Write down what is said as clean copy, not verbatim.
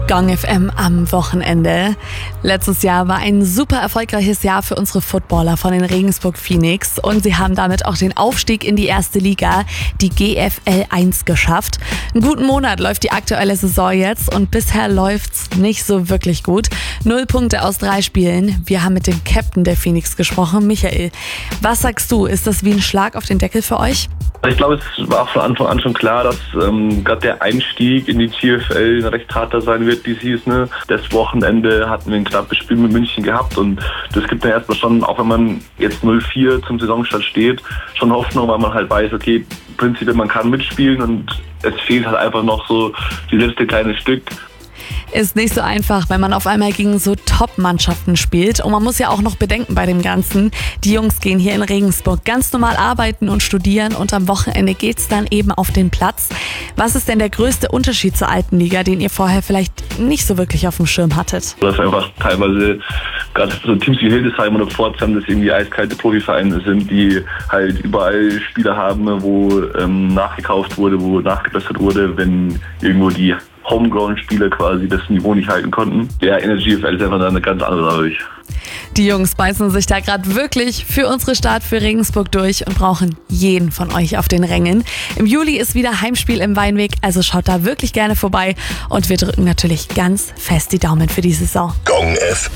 Gong FM am Wochenende. Letztes Jahr war ein super erfolgreiches Jahr für unsere Footballer von den Regensburg Phoenix und sie haben damit auch den Aufstieg in die erste Liga, die GFL 1, geschafft. Einen guten Monat läuft die aktuelle Saison jetzt und bisher läuft's nicht so wirklich gut. 0 Punkte aus 3 Spielen. Wir haben mit dem Captain der Phoenix gesprochen, Michael. Was sagst du, ist das wie ein Schlag auf den Deckel für euch? Ich glaube, es war von Anfang an schon klar, dass gerade der Einstieg in die GFL recht harter sein wird, wie es hieß. Ne? Das Wochenende hatten wir ein knappes Spiel mit München gehabt und das gibt dann erstmal schon, auch wenn man jetzt 0-4 zum Saisonstart steht, schon Hoffnung, weil man halt weiß, okay, prinzipiell man kann mitspielen und es fehlt halt einfach noch so die letzte kleine Stück. Ist nicht so einfach, wenn man auf einmal gegen so Top-Mannschaften spielt. Und man muss ja auch noch bedenken bei dem Ganzen, die Jungs gehen hier in Regensburg ganz normal arbeiten und studieren und am Wochenende geht's dann eben auf den Platz. Was ist denn der größte Unterschied zur alten Liga, den ihr vorher vielleicht nicht so wirklich auf dem Schirm hattet? Dass einfach teilweise gerade so Teams wie Hildesheim oder Pforzheim, das irgendwie eiskalte Profivereine sind, die halt überall Spieler haben, wo nachgekauft wurde, wo nachgebessert wurde, wenn irgendwo die Homegrown-Spieler quasi das Niveau nicht halten konnten. Der GFL ist einfach eine ganz andere Sache. Die Jungs beißen sich da gerade wirklich für unsere Stadt, für Regensburg durch und brauchen jeden von euch auf den Rängen. Im Juli ist wieder Heimspiel im Weinweg, also schaut da wirklich gerne vorbei und wir drücken natürlich ganz fest die Daumen für die Saison. Gong FM.